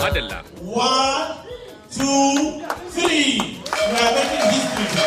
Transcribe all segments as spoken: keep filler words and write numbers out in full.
Madalla. One, two, three. We are making history.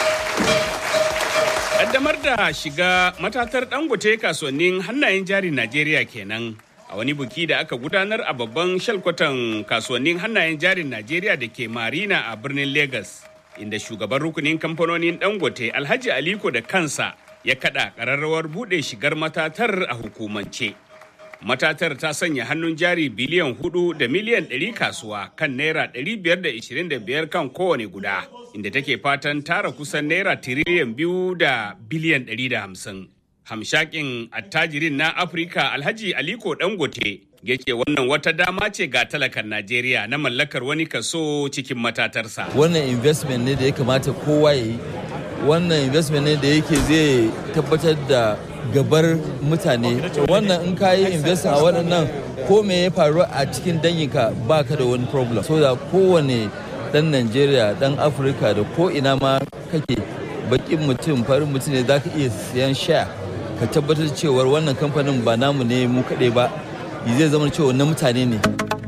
Kaddamar da shiga matatar Dangote kasuwannin hannayen jari Najeriya kenan a wani buki da aka gudanar a babban shalkwatan kasuwannin hannayen jarin Najeriya da ke Marina a birnin Lagos, inda shugaban rukunin kamfanonin Dangote Alhaji Aliko da kansa ya kada kararrawar bude shigar matatar a hukumance. Matatar ta sanya hannun jari biliyan hudu da miliyan ɗari kasuwa kan naira ɗari biyar da ishirin da biyar kan kowane guda, inda take fatan tara kusan naira tiriliyan biyu da biliyan ɗari da hamsin. Hamshakin attajirin na Afirka Alhaji Aliko Dangote yake wannan wata dama ce ga talakan Najeriya na mallakar wani kaso cikin matatarsa. Wannan investment ne da ya kamata kowa ya yi. Wannan investment ne da yake zai tabbatar da gabar mutane. Wannan in ka yi investment a waɗannan ko me ya faru a cikin danyinka ba ka da wani problem. So da kowane ɗan Najeriya, ɗan Afirka da ko ina ma kake bakin mutum, farin mutum ne za ka iya siyan share. Ka tabbatar cewar wannan kamfanin ba namu ne mu kaɗai ba, zai zama cewa na mutane ne.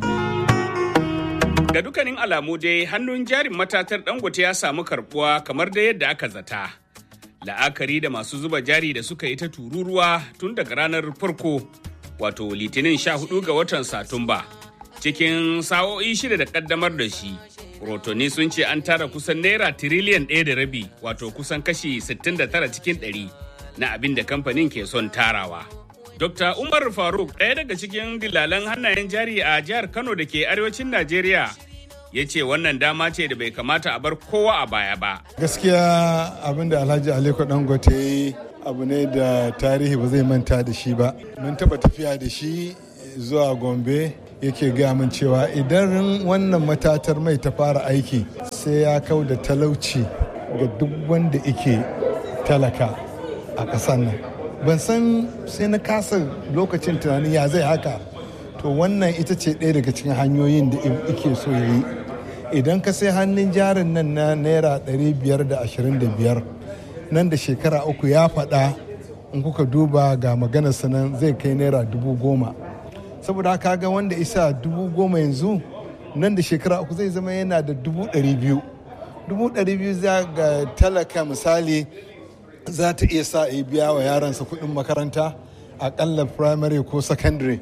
Ga dukkanin alamu dai hannun jarin matatar Dangote ya samu karbuwa kamar da yadda aka zata. La'akari da masu zuba jari da suka yi ta tururuwa tun daga ranar farko, wato litinin sha hudu ga watan Satumba. Cikin sa'o'i shida da kaddamar da shi, rotoni sun ce an tara kusan naira tiriliyan ɗaya da rabi, wato kusan kashi sittin da tara cikin ɗari na abin da kamfanin ke son tarawa. Dokta Umar Faruk, ɗaya daga cikin dillalan hannayen jari a jihar Kano da ke arewacin Najeriya, ya ce wannan dama ce da bai kamata a bar kowa a baya ba. Gaskiya abin da Alhaji Aliko Dangote ya yi abu ne da tarihi ba zai manta da shi ba. Mun taɓa tafiya da shi zuwa Gombe, yake gaya min cewa idan wannan matatar mai ta fara aiki sai ya kau da talauci ga duk wanda yake talaka a ƙasar nan. Ban san sai na kasa lokacin tunanin ya zai haka. To wannan ita ce ɗaya daga cikin hanyoyin da ike so ya yi. Idan ka sai hannun jarin nan na naira ɗari biyar da ashirin da biyar nan da shekara uku ya faɗa in kuka duba ga maganar sanan zai kai naira dubu goma. Saboda haka ga wanda isa dubu goma yanzu nan da shekara uku zai zama yana da dubu ɗari biyu. Dubu ɗari biyu za ga talaka misali za ta iya sa a biya wa yaransa kuɗin makaranta aƙalla primary ko secondary.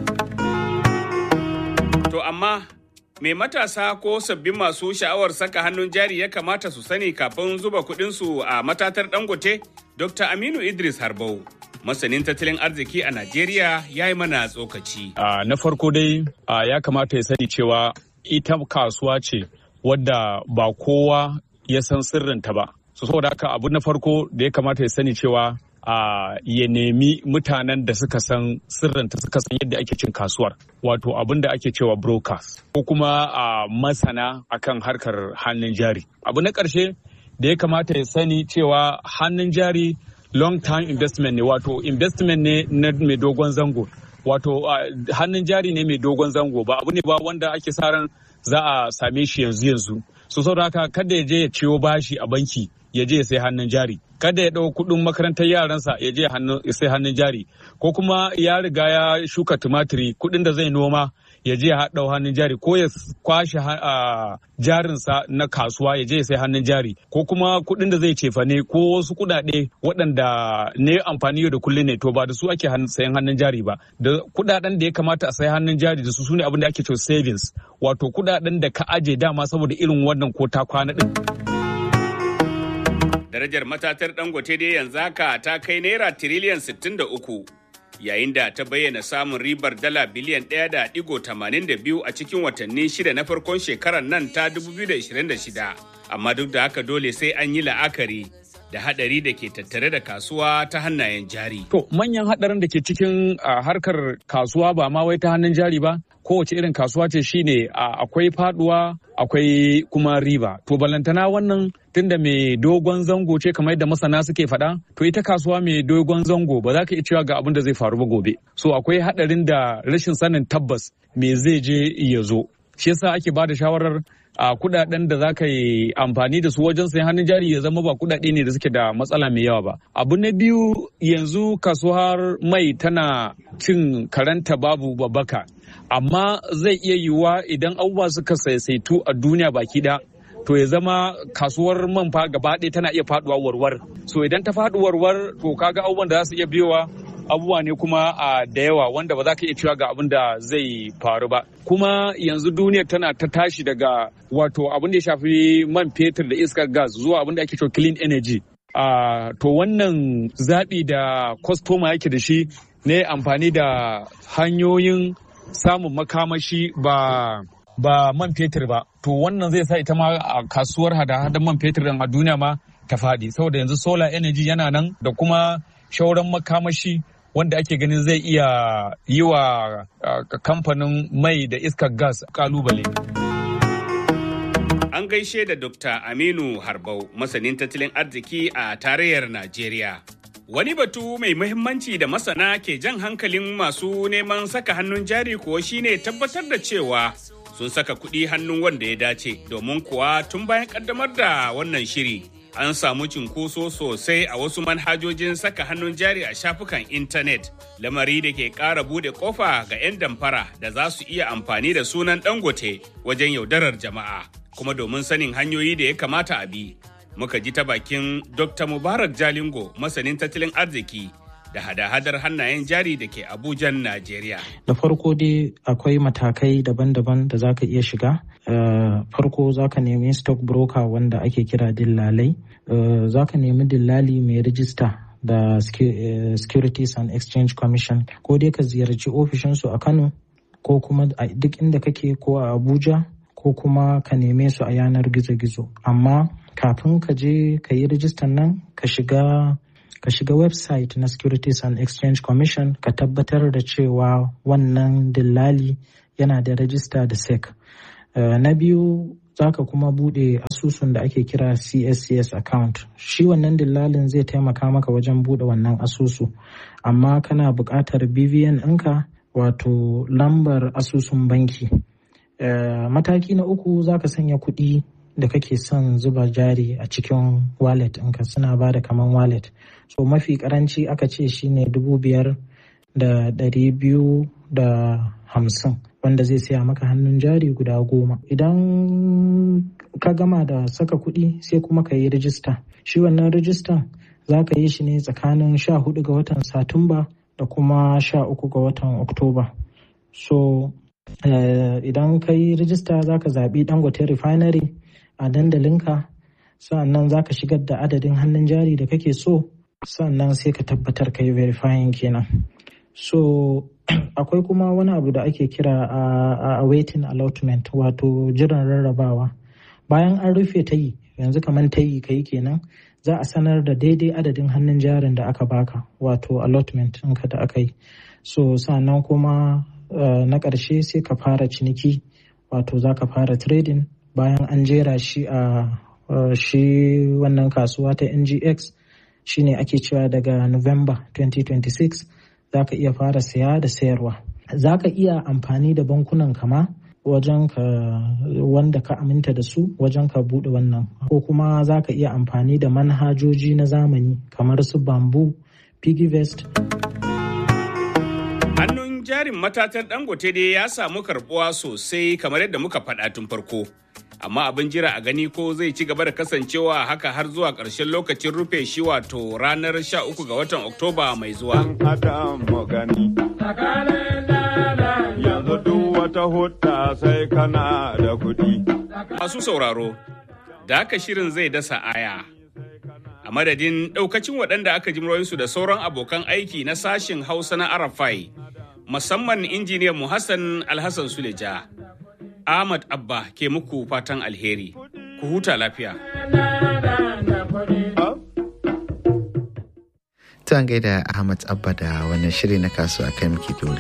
To amma me matasa ko sabbin masu sha'awar saka hannun jari ya kamata su sani kafin zuba kuɗinsu a matatar Dangote? Dokta Aminu Idris Harbau, masanin tattalin arziki a Najeriya, ya yi mana tsokaci. Uh, na farko dai uh, ya kamata ya sani cewa ita kasuwa ce wadda ba kowa ya san sirrinta ba. So saboda haka abu na farko da ya kamata ya sani cewa Uh, ya nemi mutanen da suka san sirrinta, suka san yadda ake cin kasuwar, wato abin da ake cewa brokers ko kuma uh, masana akan harkar hannun jari. Abu na ƙarshe da ya kamata ya sani cewa hannun jari long term investment ne, wato investment ne na mai dogon zango, wato uh, hannun jari ne mai dogon zango, ba abu ne ba wanda ake sa ran za a same shi yanzu yanzu. So saboda haka kada ya je ya ciwo bashi a banki ya je ya sai hannun jari, kada ya ɗau kuɗin makarantar yaransa ya je ya sai hannun jari, ko kuma ya riga ya shuka tumatiri kuɗin da zai noma ya je ya ɗau hannun jari, ko ya kwashe jarinsa na kasuwa ya je ya sai hannun jari, ko kuma kuɗin da zai cefane ko wasu kuɗaɗe waɗanda ne amfani yau da kullum ne, to ba da su ake sayan hannun jari ba. Da kuɗaɗen da ya kamata a sai hannun jari da su su ne abin da ake cewa savings, wato kuɗaɗen da ka aje dama saboda irin wannan ko ta kwana ɗin. Darajar matatar Dangote dai yanzu haka ta kai naira tiriliyan sittin da uku, yayin da ta bayyana samun ribar dala biliyan ɗaya da ɗigo tamanin da biyu a cikin watanni shida na farkon shekarar nan ta dubu biyu da ishirin da shida. Amma duk da haka dole sai an yi la'akari da haɗari da ke tattare da kasuwa ta hannayen jari. To manyan haɗarin da ke cikin harkar kasuwa ba ma wai ta hannun jari ba, kowace irin kasuwa ce shine akwai faduwa akwai kuma riba. To balantana wannan tunda mai dogon zango ce kamar yadda masana suke faɗa, to ita kasuwa mai dogon zango ba za ka iya cewa ga abin da zai faru ba gobe. So akwai haɗarin da rashin sanin tabbas me zai je ya zo. shi yasa ake ba da shawarar a kudaden da za ka yi amfani da su wajen sayan hannun jari ya zama ba kudade ne da suke da matsala mai yawa ba. Abu na biyu, yanzu kasuwar mai tana cin karanta babu babbaka, amma zai iya yiwuwa idan abubuwa suka saisaitu a duniya baki ɗaya to ya zama kasuwar man fa gaba ɗaya tana iya faduwa warwar. So idan ta faɗi warwar to kaga abubuwan da za su iya biyowa abubuwa ne kuma a da yawa wanda ba za ka iya cewa ga abin da zai faru ba. Kuma yanzu duniyar tana ta tashi daga wato abin da ya shafi man fetur da iskar gas zuwa abin da ake cewa clean energy. Uh, to wannan zaɓi da kwastoma yake da shi ne amfani da hanyoyin samun makamashi ba ba man fetur ba. To wannan zai sa ita ma a kasuwar hada-hadan man fetur din a duniya ma ta faɗi, saboda yanzu solar energy yana nan da kuma shauran makamashi wanda ake ganin zai iya yi wa kamfanin mai da iskar gas kalubale. An gaishe da Dokta Aminu Harbau, masanin tattalin arziki a tarayyar Najeriya. Wani batu mai muhimmanci da masana ke jan hankalin masu neman saka hannun jari kuwa shine tabbatar da cewa sun saka kuɗi hannun wanda ya dace, domin kuwa tun bayan ƙaddamar da wannan shiri an samu cinkoso sosai a wasu manhajojin saka hannun jari a shafukan intanet, lamari da ke ƙara buɗe ƙofa ga 'yan damfara da za su iya amfani da sunan Dangote wajen yaudarar jama'a. Kuma domin sanin hanyoyi da ya kamata a bi, muka ji ta bakin Dokta Mubarak Jalingo, masanin tattalin arziki da hada-hadar hannayen jari da ke Abujan, Najeriya. Da farko dai akwai matakai daban-daban da za ka iya shiga. Uh, farko za ka nemi stock broker wanda ake kira dillalai. Uh, za ka nemi dillali mai rijista da uh, Securities and Exchange Commission. Ko dai ka ziyarci ofishinsu a Kano ko kuma a duk inda kake ko a Abuja ko kuma ka neme su a yanar gizo-gizo. Amma kafin ka je ka yi rijistan nan ka shiga ka shiga website na Securities and Exchange Commission ka tabbatar da cewa wannan dillali yana da rajista da S E C. Uh, na biyu za ka kuma bude asusun da ake kira C S C S account. Shi wannan dillalin zai taimaka maka wajen bude wannan asusu, amma kana buƙatar B V N ɗinka, wato lambar asusun banki. Uh, mataki na uku za ka sanya kuɗi da kake son zuba jari a cikin wallet ɗinka, suna ba da kaman wallet. So mafi karanci aka ce shine dubu biyar da ɗari biyu da hamsin wanda zai siya maka hannun jari guda goma. Idan ka gama da saka kuɗi sai kuma ka yi rijista. Shi wannan rijistan za ka yi shi ne tsakanin sha hudu ga watan Satumba da kuma sha uku ga watan Oktoba. So uh, idan ka yi rijista za ka zaɓi Dangote Refinery a dandalinka, sannan za ka shigar da adadin hannun jari da kake so, sannan sai ka tabbatar ka yi verifying kenan. So akwai kuma wani abu da ake kira a uh, waiting allotment, wato jiran rarrabawa. Bayan an rufe ta yi, yanzu kamar ta yi kai kenan, za a sanar da daidai adadin hannun jarin da aka baka, wato allotment ɗinka da aka yi. So sannan kuma uh, na ƙarshe sai ka fara ciniki, wato za ka fara trading bayan an jera shi a uh, shi wannan kasuwa ta N G X, shine ake cewa daga November twenty twenty-six za ka iya fara saya da sayarwa. Za ka iya amfani da bankunan kama wajen ka wanda ka aminta da su wajen ka bude wannan, ko kuma za ka iya amfani da manhajoji na zamani kamar su Bamboo, Piggyvest. Hannun jarin matatar Dangote dai ya samu karbuwa sosai kamar yadda muka faɗa tun farko. Amma abin jira a gani ko zai ci gaba da kasancewa haka har zuwa ƙarshen lokacin rufe shi, wato ranar sha uku ga watan Oktoba mai zuwa. Yanzu duk wata hutta sai kana da kuɗi. Masu sauraro, da haka shirin zai dasa aya. A madadin ɗaukacin waɗanda aka ji muryoyinsu da sauran abokan aiki na sashin Hausa na Arafai, musamman injiniyan mu Hassan Alhassan Suleja. Ahmad Abba ke muku fatan alheri. Ku huta lafiya. Ta gaida Ahmad Abba da wannan shiri na kasuwa kai muke dole.